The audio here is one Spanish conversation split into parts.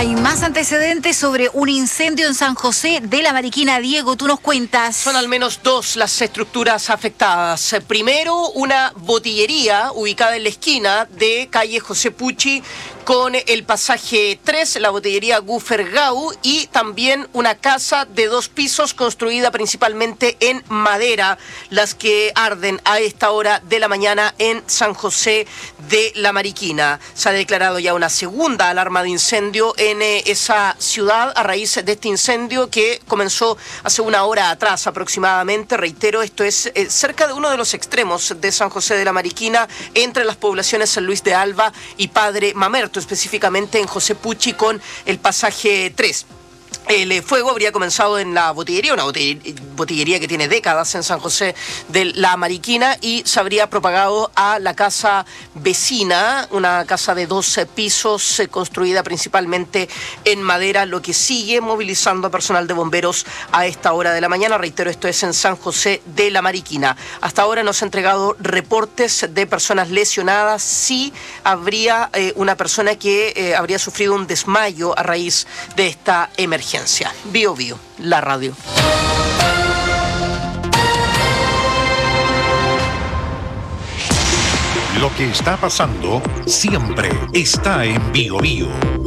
Hay más antecedentes sobre un incendio en San José de la Mariquina. Diego, tú nos cuentas. Son al menos dos las estructuras afectadas. Primero, una botillería ubicada en la esquina de calle José Pucci con el pasaje 3, la botillería Gufergau, y también una casa de 2 pisos construida principalmente en madera, las que arden a esta hora de la mañana en San José de la Mariquina. Se ha declarado ya una segunda alarma de incendio en esa ciudad a raíz de este incendio que comenzó hace una hora atrás aproximadamente. Reitero, esto es cerca de uno de los extremos de San José de la Mariquina, entre las poblaciones San Luis de Alba y Padre Mamerto, específicamente en José Pucci con el pasaje 3. El fuego habría comenzado en la botillería, una botillería que tiene décadas en San José de la Mariquina, y se habría propagado a la casa vecina, una casa de 2 pisos construida principalmente en madera, lo que sigue movilizando a personal de bomberos a esta hora de la mañana. Reitero, esto es en San José de la Mariquina. Hasta ahora no se han entregado reportes de personas lesionadas. Sí habría una persona que habría sufrido un desmayo a raíz de esta emergencia. Bio Bio, la radio. Lo que está pasando siempre está en Bio Bio.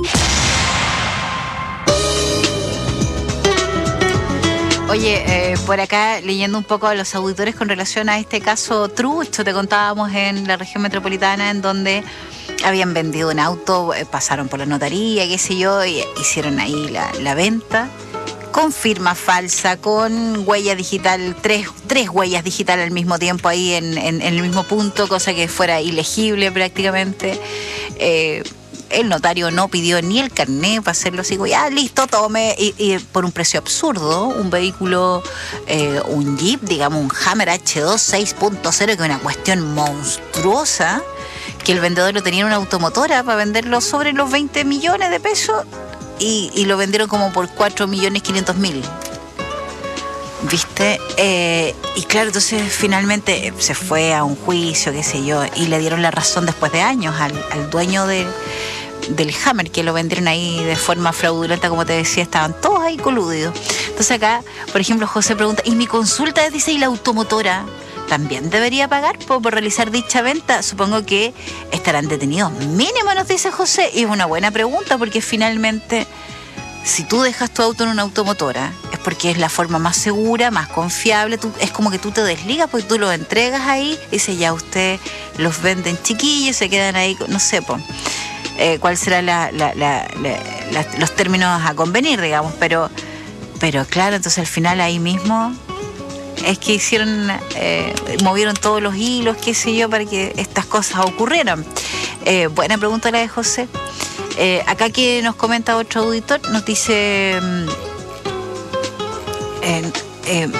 Oye, por acá leyendo un poco a los auditores con relación a este caso trucho, te contábamos en la región metropolitana, en donde habían vendido un auto, pasaron por la notaría, qué sé yo, y hicieron ahí la venta con firma falsa, con huella digital, tres huellas digitales al mismo tiempo ahí en el mismo punto, cosa que fuera ilegible prácticamente. El notario no pidió ni el carné para hacerlo así, ya listo, tome, y por un precio absurdo, un vehículo, un Jeep, digamos un Hammer H2 6.0, que es una cuestión monstruosa, que el vendedor lo tenía en una automotora para venderlo sobre los 20 millones de pesos, y lo vendieron como por 4.500.000. ¿Viste? Y claro, entonces finalmente se fue a un juicio, qué sé yo, y le dieron la razón después de años al dueño del Hammer, que lo vendieron ahí de forma fraudulenta, como te decía, estaban todos ahí coludidos. Entonces acá, por ejemplo, José pregunta, y mi consulta dice, ¿y la automotora también debería pagar por realizar dicha venta? Supongo que estarán detenidos mínimo, nos dice José, y es una buena pregunta, porque finalmente, si tú dejas tu auto en una automotora, es porque es la forma más segura, más confiable. Es como que tú te desligas, porque tú los entregas ahí, y dice, ya usted los venden chiquillos, se quedan ahí, no sé, cuál será los términos a convenir, digamos, pero claro, entonces al final ahí mismo es que hicieron, movieron todos los hilos, qué sé yo, para que estas cosas ocurrieran. Buena pregunta la de José. Acá que nos comenta otro auditor, nos dice